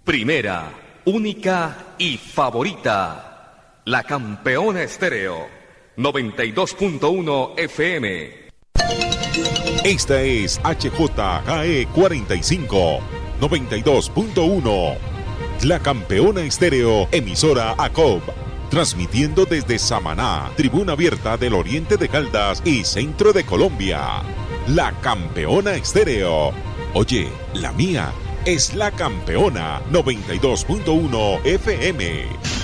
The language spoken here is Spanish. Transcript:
Primera, única y favorita. La Campeona Estéreo. 92.1 FM. Esta es HJKE 45, 92.1. La Campeona Estéreo, emisora ACOB. Transmitiendo desde Samaná, Tribuna Abierta del Oriente de Caldas y Centro de Colombia. La Campeona Estéreo. Oye, la mía es La Campeona 92.1 FM.